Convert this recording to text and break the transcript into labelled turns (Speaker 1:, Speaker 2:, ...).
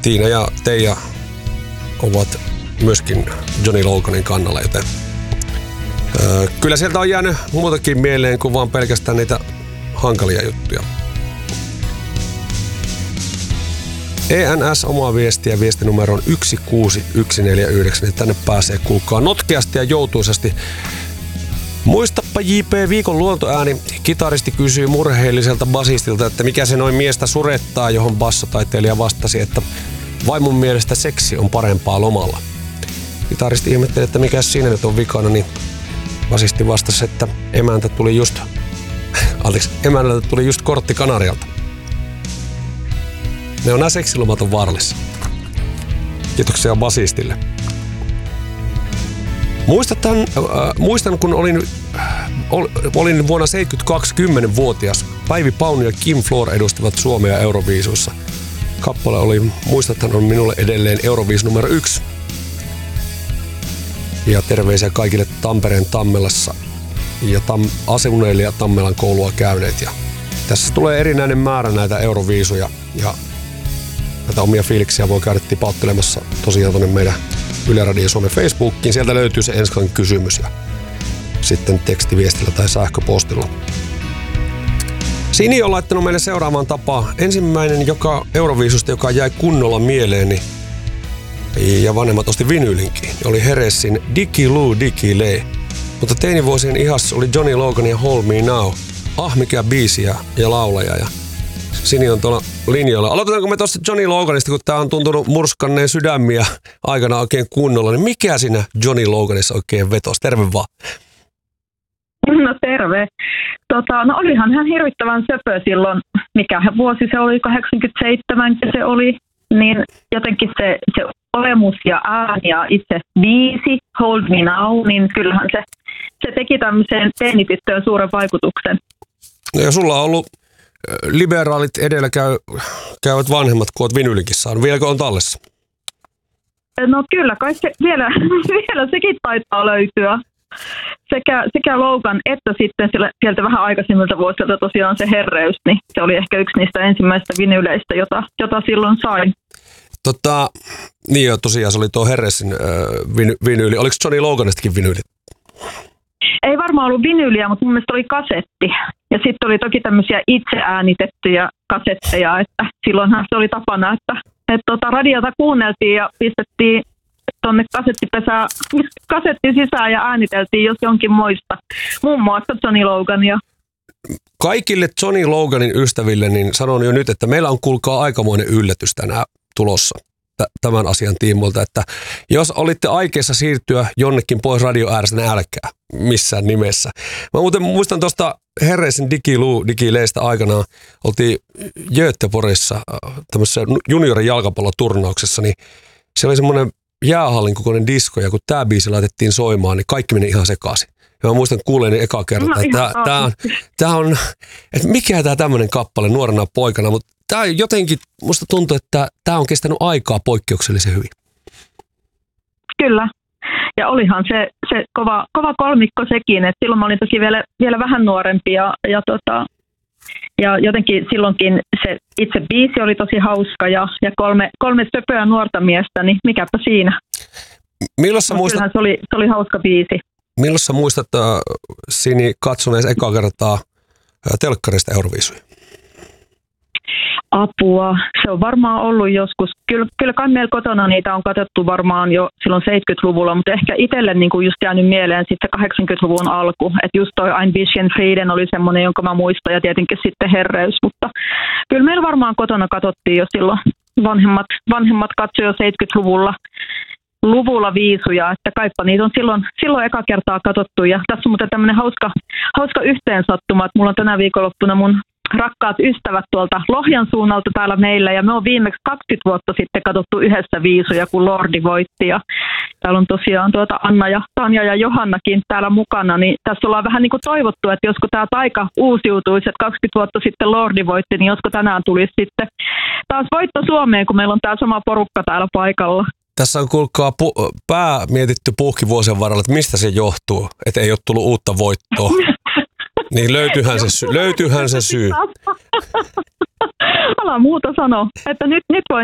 Speaker 1: Tiina ja Teija ovat myöskin Johnny Loganin kannalla, joten kyllä sieltä on jäänyt muutakin mieleen kuin vaan pelkästään niitä hankalia juttuja. ENS omaa viestiä viestinumeroon 16149, niin tänne pääsee kuulkaa notkeasti ja joutuisasti. Muistappa JP viikon luontoääni. Kitaristi kysyy murheelliselta basistilta, että mikä se noin miestä surettaa, johon bassotaiteilija vastasi, että vaimon mielestä seksi on parempaa lomalla. Kitaristi ihmetteli, että mikä siinä nyt on vikana, niin basisti vastasi, että emännältä tuli just kortti Kanarialta. Ne on nää seksilomat on vaarallisia. Kiitoksia basistille. Muistan, kun olin vuonna 1972 10-vuotias. Päivi Paunu ja Kim Floor edustivat Suomea Euroviisuissa. Kappale oli, muistathan, on minulle edelleen Euroviis numero 1. Ja terveisiä kaikille Tampereen Tammelassa ja asuneille ja Tammelan koulua käyneet. Ja tässä tulee erinäinen määrä näitä Euroviisuja ja näitä omia fiiliksiä voi käydä tipauttelemassa tosiaan tuonne meidän Yle Radio Suomen Facebookiin. Sieltä löytyy se ensi kysymys ja sitten tekstiviestillä tai sähköpostilla. Sini on laittanut meille seuraavaan tapaan. Ensimmäinen Euroviisusta, joka jäi kunnolla mieleeni ja vanhemmat osti vinyylinkin, oli Heresin Dicky Lou Dicky Lay. Mutta teinivuosien ihas oli Johnny Logan ja Hold Me Now. Mikä biisi ja laulaja. Ja Sini on tuolla linjoilla. Aloitetaanko me tuosta Johnny Loganista, kun tää on tuntunut murskanneen sydämiä aikana oikein kunnolla. Niin mikä siinä Johnny Loganissa oikein vetosi? Terve vaan.
Speaker 2: No terve. No olihan hän hirvittävän söpö silloin, mikä vuosi se oli, 87 se oli. Niin jotenkin se olemus ja ääni ja itse biisi, Hold Me Now, niin kyllähän se teki tämmöiseen teinityttöön suuren vaikutuksen.
Speaker 1: No ja sulla on ollut liberaalit edellä käyvät vanhemmat, kun olet vinylikin saanut. Vieläkö on tallessa?
Speaker 2: No kyllä, kai se vielä sekin taitaa löytyä. Sekä Logan että sitten sieltä vähän aikaisemmilta vuosilta tosiaan se Herreys, niin se oli ehkä yksi niistä ensimmäisistä vinyleistä, jota silloin sain.
Speaker 1: Niin jo, tosiaan se oli tuo Herreysin vinyyli. Oliko Johnny Loganistakin vinyyli?
Speaker 2: Ei varmaan ollut vinyyliä, mutta mun mielestä oli kasetti. Ja sitten oli toki tämmöisiä itse äänitettyjä kasetteja, että silloinhan se oli tapana, että radiota kuunneltiin ja pistettiin tuonne kasetti sisään ja ääniteltiin jos jonkin muista. Muun muassa Johnny Logania.
Speaker 1: Kaikille Johnny Loganin ystäville niin sanon jo nyt, että meillä on kuulkaa aikamoinen yllätys tänään tulossa tämän asian tiimoilta, että jos olitte aikeissa siirtyä jonnekin pois radio äärestä, niin älkää missään nimessä. Mä muuten muistan tuosta Herreisen Dicky Lou Dicky Laystä aikanaan, oltiin Göteborgissa tämmöisessä juniorin jalkapalloturnauksessa, niin se oli semmoinen jäähallin kokoinen disko, ja kun tää biisi laitettiin soimaan, niin kaikki meni ihan sekaisin. Ja mä muistan kuuleeni eka kertaa, että tää on, että mikä tää tämmönen kappale nuorena poikana, mutta tää jotenkin, musta tuntuu, että tää on kestänyt aikaa poikkeuksellisen hyvin.
Speaker 2: Kyllä. Ja olihan se kova kolmikko sekin, että silloin mä olin toki vielä vähän nuorempi ja jotenkin silloinkin se itse biisi oli tosi hauska ja kolme söpöä nuorta miestä, niin mikäpä siinä.
Speaker 1: Milloin sä muistat?
Speaker 2: Kyllähän se oli hauska biisi.
Speaker 1: Milloin sä muistat Sini katsoneesi ekaa kertaa telkkarista Euroviisuja?
Speaker 2: Apua. Se on varmaan ollut joskus. Kyllä kai meillä kotona niitä on katsottu varmaan jo silloin 70-luvulla, mutta ehkä itselle niin kuin just jäänyt mieleen sitten 80-luvun alku. Että just toi Ein bisschen Frieden oli semmoinen, jonka mä muistan, ja tietenkin sitten Herreys. Mutta kyllä meillä varmaan kotona katsottiin jo silloin. Vanhemmat katsoi jo 70-luvulla viisuja, että kaipa niitä on silloin eka kertaa katsottu. Ja tässä on muuten tämmöinen hauska yhteensattuma, että mulla on tänä viikonloppuna mun rakkaat ystävät tuolta Lohjan suunnalta täällä meillä, ja me on viimeksi 20 vuotta sitten katsottu yhdessä viisuja, kun Lordi voitti, ja täällä on tosiaan Anna ja Tanja ja Johannakin täällä mukana, niin tässä ollaan vähän niin kuin toivottu, että josko tämä taika uusiutuisi, että 20 vuotta sitten Lordi voitti, niin josko tänään tulisi sitten taas voitto Suomeen, kun meillä on tämä sama porukka täällä paikalla.
Speaker 1: Tässä on kuulkaa pää mietitty puhki vuosien varrella, että mistä se johtuu, että ei ole tullut uutta voittoa. Niin löytyyhän se syy.
Speaker 2: Älä muuta sano, että nyt voi